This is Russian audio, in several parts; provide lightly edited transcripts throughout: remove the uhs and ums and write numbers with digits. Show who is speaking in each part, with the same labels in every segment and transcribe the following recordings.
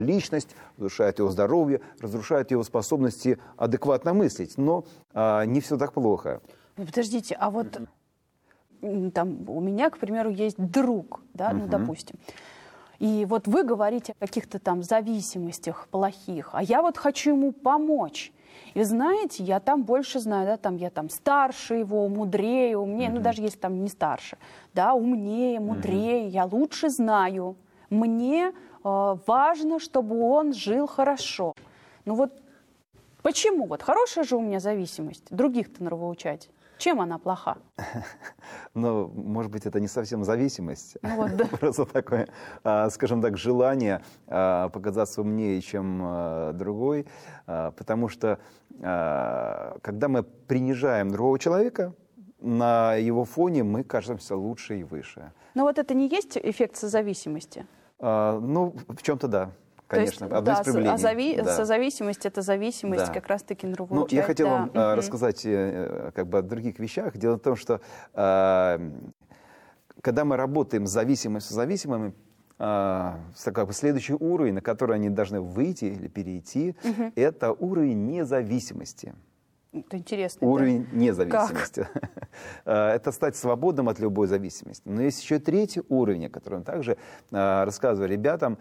Speaker 1: личность, разрушает его здоровье, разрушает его способности адекватно мыслить. Но не все так плохо.
Speaker 2: Подождите, а вот там у меня, к примеру, есть друг, да, ну, допустим. И вот вы говорите о каких-то там зависимостях плохих, а я вот хочу ему помочь. И знаете, я там больше знаю, да, там я там старше его, мудрее, умнее, ну даже если там не старше, да, умнее, мудрее, я лучше знаю. Мне важно, чтобы он жил хорошо. Ну вот почему? Вот хорошая же у меня зависимость, других-то нравоучать. Чем она плоха?
Speaker 1: Но, может быть, это не совсем зависимость.
Speaker 2: Ну, вот, да.
Speaker 1: Просто такое, скажем так, желание показаться умнее, чем другой. Потому что, когда мы принижаем другого человека, на его фоне мы кажемся лучше и выше.
Speaker 2: Но вот это не есть эффект созависимости?
Speaker 1: Ну, в чем-то да. Конечно,
Speaker 2: то есть,
Speaker 1: да,
Speaker 2: созависимость – это зависимость как раз-таки нравоучать.
Speaker 1: Ну, я хотел вам рассказать как бы о других вещах. Дело в том, что когда мы работаем с зависимыми, созависимыми, как бы следующий уровень, на который они должны выйти или перейти, это уровень независимости.
Speaker 2: Это интересно.
Speaker 1: Уровень независимости. Это стать свободным от любой зависимости. Но есть еще третий уровень, о котором также рассказываю ребятам,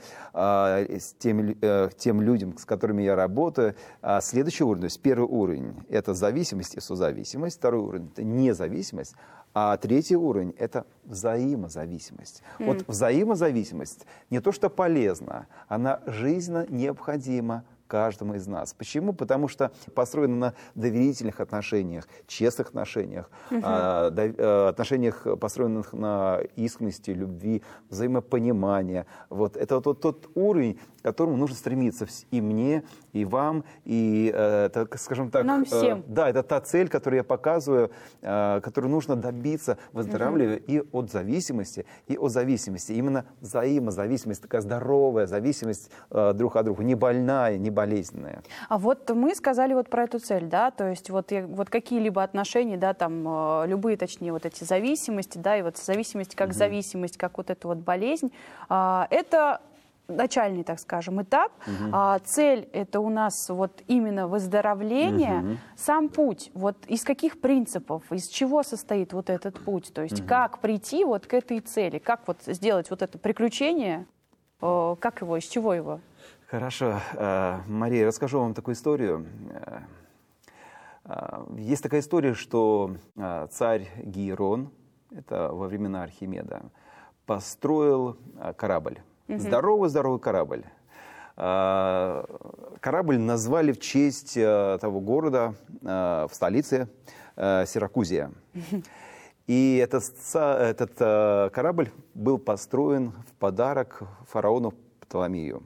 Speaker 1: тем людям, с которыми я работаю. Следующий уровень, то есть первый уровень – это зависимость и созависимость. Второй уровень – это независимость. А третий уровень – это взаимозависимость. Вот взаимозависимость не то что полезна, она жизненно необходима каждому из нас. Почему? Потому что построена на доверительных отношениях, честных отношениях, отношениях, построенных на искренности, любви, взаимопонимании. Вот это вот тот уровень, к которому нужно стремиться и мне, и вам, и, это, скажем так,
Speaker 2: нам всем.
Speaker 1: Да, это та цель, которую я показываю, которую нужно добиться, выздоравливая и от зависимости, и от зависимости. Именно взаимозависимость, такая здоровая зависимость друг от друга, не больная, не болезненная. А
Speaker 2: вот мы сказали вот про эту цель, да, то есть вот какие-либо отношения, да, там любые, точнее, вот эти зависимости, да, и вот зависимость как зависимость, как вот эта вот болезнь, это начальный, так скажем, этап. Цель – это у нас вот именно выздоровление. Сам путь, вот из каких принципов, из чего состоит вот этот путь? То есть как прийти вот к этой цели, как вот сделать вот это приключение, как его, из чего его?
Speaker 1: Хорошо. Мария, расскажу вам такую историю. Есть такая история, что царь Гейрон, это во времена Архимеда, построил корабль. Здоровый корабль. Корабль назвали в честь того города в столице Сиракузия. И этот корабль был построен в подарок фараону Птоломею.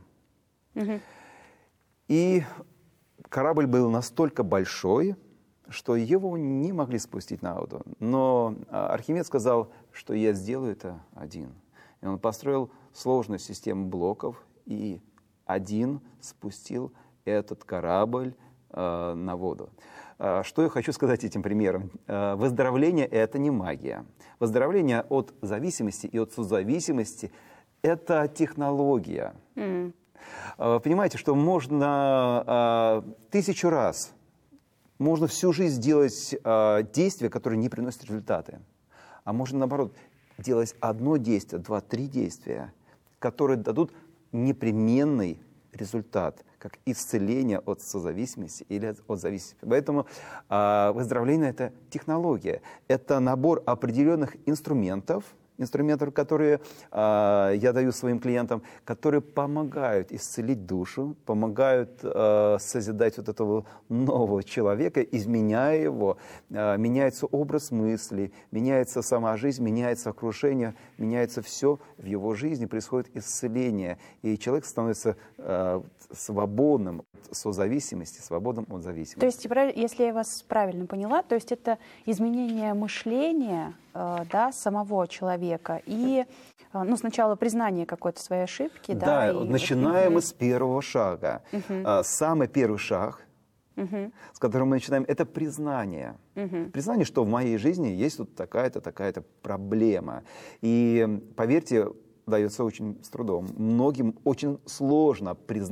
Speaker 1: И корабль был настолько большой, что его не могли спустить на воду. Но Архимед сказал, что я сделаю это один. И он построил сложную систему блоков и один спустил этот корабль на воду. Что я хочу сказать этим примером? Выздоровление – это не магия. Выздоровление от зависимости и от созависимости – это технология. Понимаете, что можно 1000 раз, можно всю жизнь делать действия, которые не приносят результаты. А можно, наоборот, делать одно действие, 2-3 действия, которые дадут непременный результат, как исцеление от созависимости или от зависимости. Поэтому выздоровление – это технология, это набор определенных инструментов, которые я даю своим клиентам, которые помогают исцелить душу, помогают созидать вот этого нового человека, изменяя его. Меняется образ мысли, меняется сама жизнь, меняется окружение, меняется все в его жизни, происходит исцеление. И человек становится свободным от созависимости, свободным от зависимости.
Speaker 2: То есть, если я вас правильно поняла, то есть это изменение мышления, да, самого человека и, ну, сначала признание какой-то своей ошибки.
Speaker 1: Да,
Speaker 2: и
Speaker 1: начинаем с первого шага. Самый первый шаг, с которым мы начинаем, это признание. Признание, что в моей жизни есть вот такая-то, такая-то проблема. И, поверьте, дается очень с трудом. Многим очень сложно признать